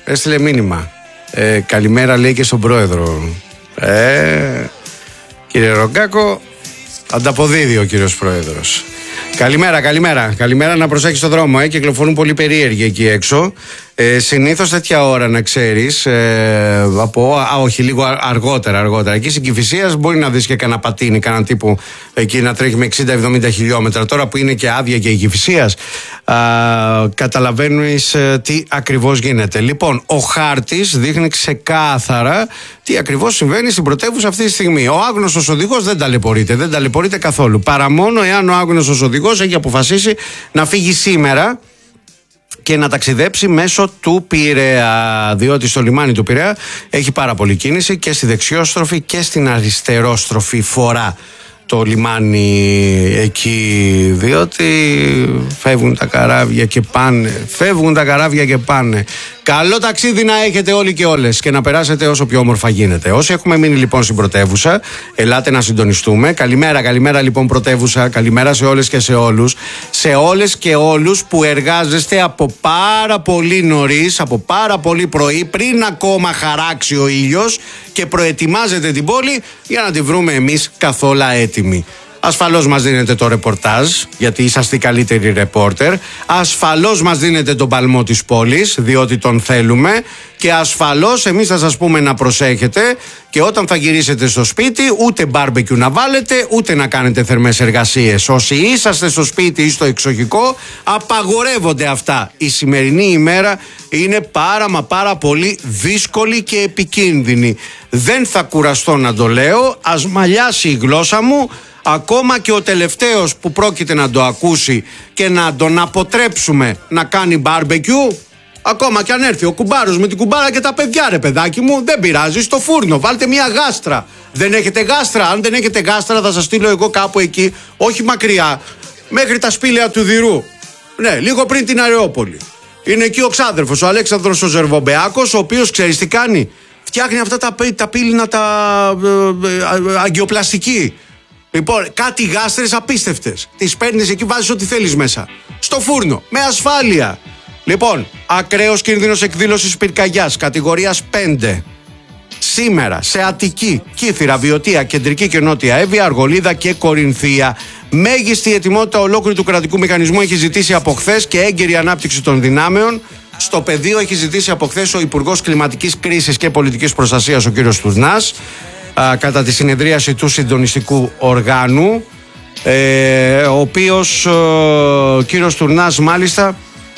έστειλε μήνυμα. Καλημέρα, λέει, και στον πρόεδρο. Κύριε Ρογκάκο, ανταποδίδει ο κύριος πρόεδρος. Καλημέρα, να προσέχεις στον δρόμο, κυκλοφορούν πολύ περίεργοι εκεί έξω. Συνήθως τέτοια ώρα, να ξέρεις, όχι, λίγο αργότερα. Εκεί στην Κηφισίας μπορεί να δεις και κανένα πατίνι, κανέναν τύπου εκεί να τρέχει με 60-70 χιλιόμετρα. Τώρα που είναι και άδεια και η Κηφισίας, καταλαβαίνεις τι ακριβώς γίνεται. Λοιπόν, ο χάρτης δείχνει ξεκάθαρα τι ακριβώς συμβαίνει στην πρωτεύουσα αυτή τη στιγμή. Ο άγνωστος οδηγός δεν ταλαιπωρείται καθόλου. Παρά μόνο εάν ο άγνωστος οδηγός έχει αποφασίσει να φύγει σήμερα και να ταξιδέψει μέσω του Πειραιά, διότι στο λιμάνι του Πειραιά έχει πάρα πολλή κίνηση και στη δεξιόστροφη και στην αριστερόστροφη φορά το λιμάνι εκεί, διότι φεύγουν τα καράβια και πάνε. Καλό ταξίδι να έχετε όλοι και όλες και να περάσετε όσο πιο όμορφα γίνεται. Όσοι έχουμε μείνει λοιπόν στην πρωτεύουσα, ελάτε να συντονιστούμε. Καλημέρα λοιπόν πρωτεύουσα, καλημέρα σε όλες και σε όλους. Σε όλες και όλους που εργάζεστε από πάρα πολύ νωρίς, από πάρα πολύ πρωί, πριν ακόμα χαράξει ο ήλιος, και προετοιμάζετε την πόλη για να τη βρούμε εμείς καθόλου έτοιμη. Ασφαλώς μας δίνετε το ρεπορτάζ, γιατί είσαστε οι καλύτεροι ρεπόρτερ. Ασφαλώς μας δίνετε τον παλμό της πόλης, διότι τον θέλουμε. Και ασφαλώς εμείς θα σας πούμε να προσέχετε, και όταν θα γυρίσετε στο σπίτι, ούτε μπάρμπεκιου να βάλετε, ούτε να κάνετε θερμές εργασίες. Όσοι είσαστε στο σπίτι ή στο εξοχικό, απαγορεύονται αυτά. Η σημερινή ημέρα είναι πάρα πολύ δύσκολη και επικίνδυνη. Δεν θα κουραστώ να το λέω, ας μαλλιάσει η γλώσσα μου. Ακόμα και ο τελευταίος που πρόκειται να το ακούσει και να τον αποτρέψουμε να κάνει μπάρμπεκιου, ακόμα και αν έρθει ο κουμπάρος με την κουμπάρα και τα παιδιά, ρε παιδάκι μου, δεν πειράζει, στο φούρνο βάλτε μια γάστρα. Δεν έχετε γάστρα? Αν δεν έχετε γάστρα θα σας στείλω εγώ κάπου εκεί, όχι μακριά, μέχρι τα σπήλαια του Δηρού. Ναι, λίγο πριν την Αρεόπολη. Είναι εκεί ο ξάδερφος, ο Αλέξανδρος ο Ζερβομπεάκος, ο οποίος ξέρεις τι κάνει? Φτιάχνει αυτά τα πύληνα, τα αγκιοπλαστική. Λοιπόν, κάτι γάστρες απίστευτες. Τις παίρνεις εκεί, βάζεις ό,τι θέλεις μέσα. Στο φούρνο, με ασφάλεια. Λοιπόν, ακραίος κίνδυνος εκδήλωσης πυρκαγιάς κατηγορίας 5. Σήμερα σε Αττική, Κύθυρα, Βιωτία, Κεντρική και Νότια Εύβοια, Αργολίδα και Κορινθία. Μέγιστη ετοιμότητα ολόκληρου του κρατικού μηχανισμού έχει ζητήσει από χθες και έγκαιρη ανάπτυξη των δυνάμεων. Στο πεδίο έχει ζητήσει από χθες ο Υπουργός Κλιματικής Κρίσης και Πολιτικής Προστασίας, ο κύριος Τουρνάς, κατά τη συνεδρίαση του συντονιστικού οργάνου, ο οποίος ο κύριος Τουρνάς μάλιστα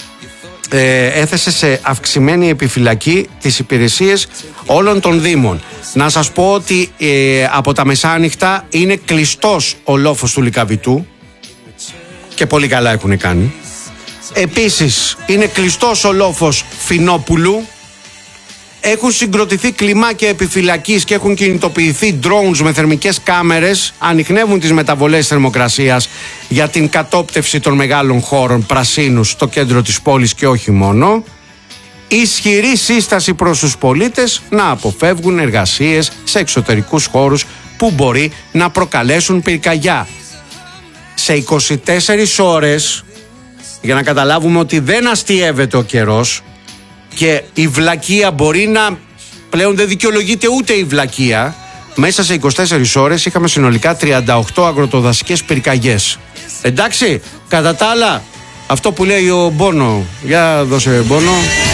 έθεσε σε αυξημένη επιφυλακή τις υπηρεσίες όλων των δήμων. Να σας πω ότι από τα μεσάνυχτα είναι κλειστός ο λόφος του Λυκαβητού και πολύ καλά έχουν κάνει. Επίσης είναι κλειστός ο λόφος Φινόπουλου. Έχουν συγκροτηθεί κλιμάκια επιφυλακής και έχουν κινητοποιηθεί drones με θερμικές κάμερες. Ανιχνεύουν τις μεταβολές θερμοκρασίας για την κατόπτευση των μεγάλων χώρων πρασίνους στο κέντρο της πόλης και όχι μόνο. Ισχυρή σύσταση προς τους πολίτες να αποφεύγουν εργασίες σε εξωτερικούς χώρους που μπορεί να προκαλέσουν πυρκαγιά. Σε 24 ώρες, για να καταλάβουμε ότι δεν αστιεύεται ο καιρός, και η βλακεία μπορεί να... πλέον δεν δικαιολογείται ούτε η βλακεία. Μέσα σε 24 ώρες είχαμε συνολικά 38 αγροτοδασικές πυρκαγιές. Εντάξει, κατά τα άλλα, αυτό που λέει ο Μπόνο. Για δώσε Μπόνο.